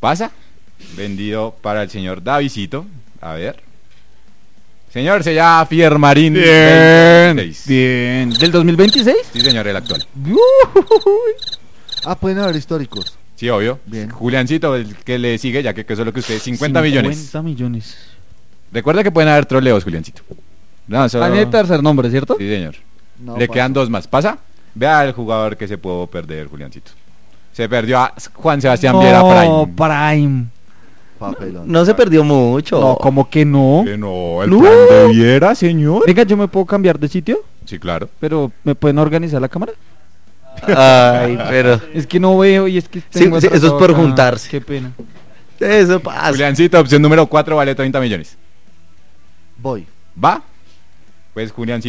Pasa. Vendido para el señor Davidcito. A ver. Señor, se llama Fiermarín. Bien, 26. bien. ¿Del 2026? Sí, señor, el actual. Pueden haber históricos. Sí, obvio. Bien. Juliancito, el que le sigue, ya que eso es lo que usted, 50 millones. 50 millones. Recuerda que pueden haber troleos, Juliancito. No, solo... Tiene tercer nombre, ¿cierto? Sí, señor. No, Le paso. quedan 2 más. ¿Pasa? Vea al jugador que se pudo perder, Juliancito. Se perdió a Juan Sebastián Viera No, Prime. Prime. Papelón. No se perdió mucho. No, ¿cómo que no? Que no, el No. plan de Viera, señor. Venga, yo me puedo cambiar de sitio, Sí, claro. pero ¿me pueden organizar la cámara? Ay, pero Es que no veo y es que Sí, tengo sí, eso es atrasado por acá. juntarse. Qué pena. eso pasa. Juliancito, opción número 4 vale 30 millones. Voy. ¿Va? Pues Juliancito.